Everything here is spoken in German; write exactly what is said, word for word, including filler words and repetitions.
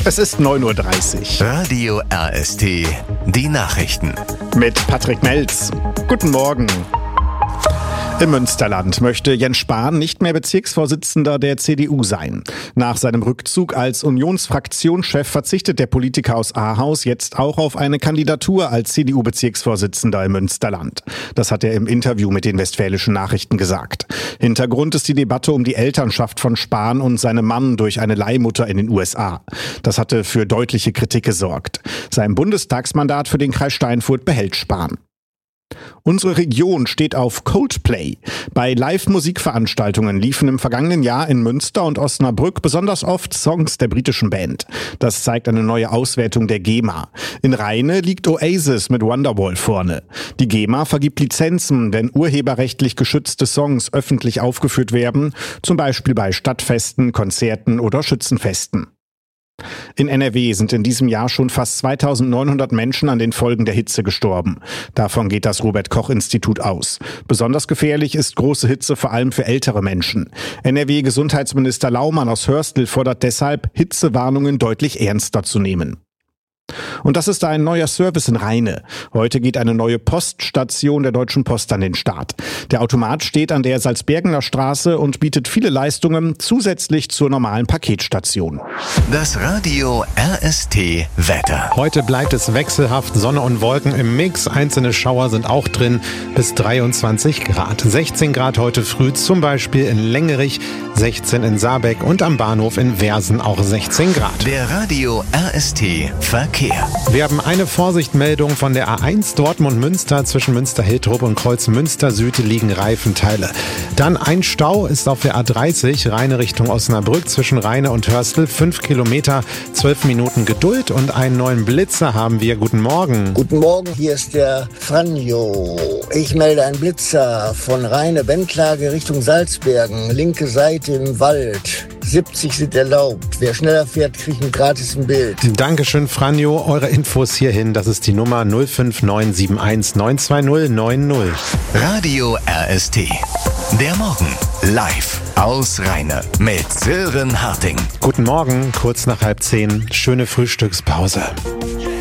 Es ist neun Uhr dreißig. Radio R S T, die Nachrichten. Mit Patrick Melz. Guten Morgen. Im Münsterland möchte Jens Spahn nicht mehr Bezirksvorsitzender der C D U sein. Nach seinem Rückzug als Unionsfraktionschef verzichtet der Politiker aus Ahaus jetzt auch auf eine Kandidatur als C D U-Bezirksvorsitzender im Münsterland. Das hat er im Interview mit den Westfälischen Nachrichten gesagt. Hintergrund ist die Debatte um die Elternschaft von Spahn und seinem Mann durch eine Leihmutter in den U S A. Das hatte für deutliche Kritik gesorgt. Sein Bundestagsmandat für den Kreis Steinfurt behält Spahn. Unsere Region steht auf Coldplay. Bei Live-Musikveranstaltungen liefen im vergangenen Jahr in Münster und Osnabrück besonders oft Songs der britischen Band. Das zeigt eine neue Auswertung der GEMA. In Rheine liegt Oasis mit Wonderwall vorne. Die GEMA vergibt Lizenzen, wenn urheberrechtlich geschützte Songs öffentlich aufgeführt werden, zum Beispiel bei Stadtfesten, Konzerten oder Schützenfesten. In N R W sind in diesem Jahr schon fast zweitausendneunhundert Menschen an den Folgen der Hitze gestorben. Davon geht das Robert-Koch-Institut aus. Besonders gefährlich ist große Hitze vor allem für ältere Menschen. N R W-Gesundheitsminister Laumann aus Hörstel fordert deshalb, Hitzewarnungen deutlich ernster zu nehmen. Und das ist ein neuer Service in Rheine. Heute geht eine neue Poststation der Deutschen Post an den Start. Der Automat steht an der Salzbergener Straße und bietet viele Leistungen zusätzlich zur normalen Paketstation. Das Radio R S T Wetter. Heute bleibt es wechselhaft, Sonne und Wolken im Mix. Einzelne Schauer sind auch drin, bis dreiundzwanzig Grad. sechzehn Grad heute früh, zum Beispiel in Längerich, sechzehn in Saarbeck und am Bahnhof in Versen auch sechzehn Grad. Der Radio R S T Verkehr. Wir haben eine Vorsichtmeldung von der A eins Dortmund-Münster. Zwischen Münster-Hiltrup und Kreuz Münster-Süd liegen Reifenteile. Dann ein Stau ist auf der A dreißig, Rheine Richtung Osnabrück, zwischen Rheine und Hörstel. Fünf Kilometer, zwölf Minuten Geduld und einen neuen Blitzer haben wir. Guten Morgen. Guten Morgen, hier ist der Franjo. Ich melde einen Blitzer von Rheine-Bendlage Richtung Salzbergen. Linke Seite im Wald. siebzig sind erlaubt. Wer schneller fährt, kriegt ein gratis ein Bild. Dankeschön, Franjo. Eure Infos hierhin, das ist die Nummer null fünf neun sieben eins neun zwei null neun null. Radio R S T. Der Morgen live aus Rheine mit Sören Harting. Guten Morgen, kurz nach halb zehn. Schöne Frühstückspause.